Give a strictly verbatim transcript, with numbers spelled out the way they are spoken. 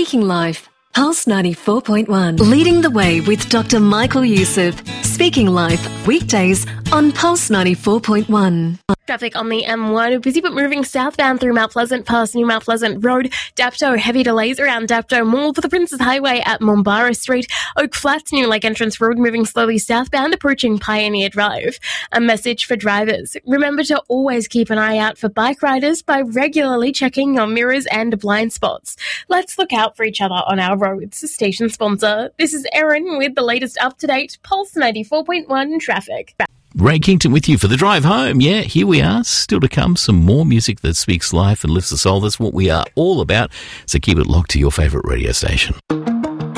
Speaking Life, Pulse ninety-four point one. Leading the way with Doctor Michael Youssef. Speaking Life, weekdays on Pulse ninety-four point one. Traffic on the M one, busy but moving southbound through Mount Pleasant past New Mount Pleasant Road. Dapto, heavy delays around Dapto Mall for the Princes Highway at Mombara Street. Oak Flats, New Lake Entrance Road, moving slowly southbound, approaching Pioneer Drive. A message for drivers. Remember to always keep an eye out for bike riders by regularly checking your mirrors and blind spots. Let's look out for each other on our roads. Station sponsor. This is Erin with the latest up-to-date Pulse ninety-four point one traffic. Ray Kington with you for the drive home. Yeah, here we are. Still to come, some more music that speaks life and lifts the soul. That's what we are all about. So keep it locked to your favourite radio station.